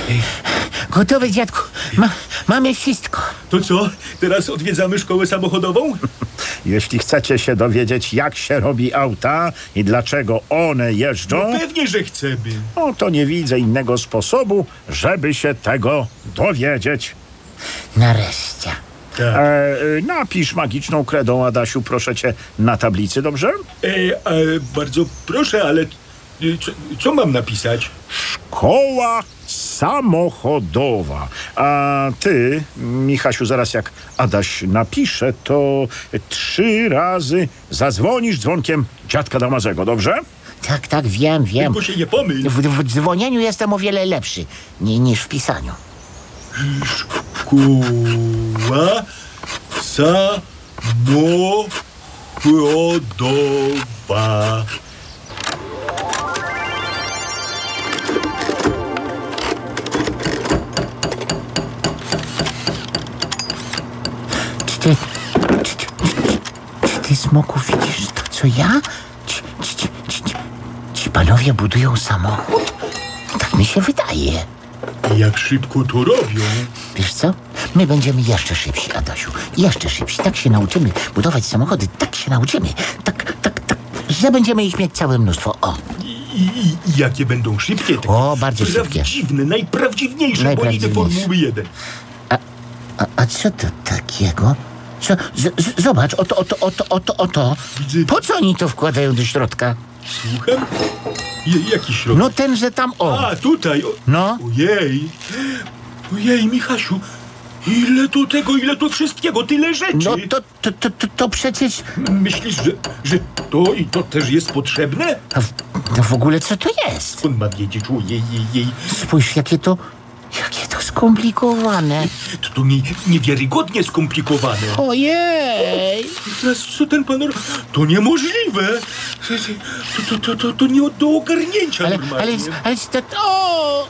Gotowe, dziadku. Mamy wszystko. To co? Teraz odwiedzamy szkołę samochodową? Jeśli chcecie się dowiedzieć, jak się robi auta i dlaczego one jeżdżą, No pewnie, że chcemy. no to nie widzę innego sposobu, żeby się tego dowiedzieć. Nareszcie. Tak. Napisz magiczną kredą, Adasiu, proszę cię, na tablicy, dobrze? Bardzo proszę, ale co mam napisać? Szkoła samochodowa. A ty, Michasiu, zaraz jak Adaś napisze, to 3 razy zadzwonisz dzwonkiem dziadka Damazego, dobrze? Tak, wiem. Tylko się nie pomyl. W dzwonieniu jestem o wiele lepszy niż w pisaniu. Szkoła samochodowa. Czy ty, Smoku, widzisz to, co ja? Ci panowie budują samochód? Tak mi się wydaje. Jak szybko to robią. Wiesz co? My będziemy jeszcze szybsi, Adasiu. Jeszcze szybsi. Tak się nauczymy budować samochody. Tak się nauczymy. Tak, że będziemy ich mieć całe mnóstwo. O. I jakie będą szybkie? Takie O, bardzo szybkie. prawdziwne, najprawdziwniejsze bolidy Formuły 1. A co to takiego? Co? Zobacz, oto. Widzę. Po co oni to wkładają do środka? Słucham? Jaki środek? No tenże tam, o. A, tutaj. No. Ojej, Michasiu. Ile to tego, ile to wszystkiego, tyle rzeczy. No to przecież... Myślisz, że to i to też jest potrzebne? No w ogóle co to jest? Skąd ma wiedzieć? Ojej. Spójrz, jakie to skomplikowane. To niewiarygodnie skomplikowane. Ojej! Teraz co ten pan... To niemożliwe. To nie do ogarnięcia normalnie. Ale o!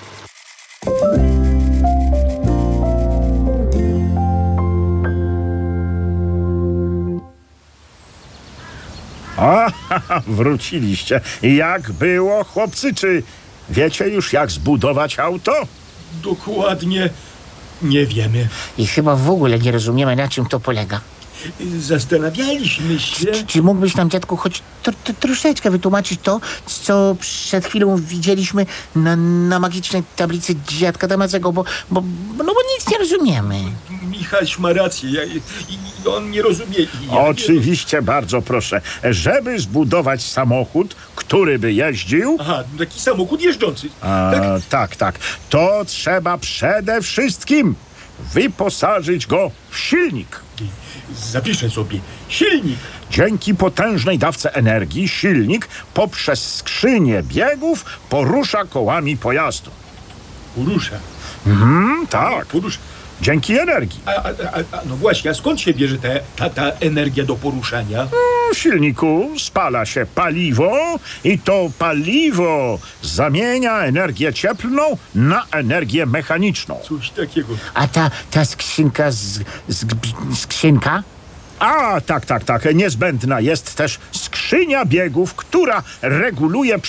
A, wróciliście. Jak było, chłopcy? Czy wiecie już, jak zbudować auto? Dokładnie nie wiemy. I chyba w ogóle nie rozumiemy, na czym to polega. Zastanawialiśmy się... Czy mógłbyś nam, dziadku, choć troszeczkę wytłumaczyć to, co przed chwilą widzieliśmy na magicznej tablicy dziadka Damazego, bo nic nie rozumiemy. Michaś ma rację. On nie rozumie. Oczywiście, bardzo proszę. Żeby zbudować samochód, który by jeździł... Aha, taki samochód jeżdżący. Tak. To trzeba przede wszystkim wyposażyć go w silnik. Zapiszę sobie. Silnik. Dzięki potężnej dawce energii silnik poprzez skrzynię biegów porusza kołami pojazdu. Porusza. Tak. Porusza. Dzięki energii. No właśnie, a skąd się bierze ta energia do poruszania? W silniku spala się paliwo i to paliwo zamienia energię cieplną na energię mechaniczną. Coś takiego. A ta skrzynka skrzynka? A, tak. Niezbędna jest też skrzynia biegów, która reguluje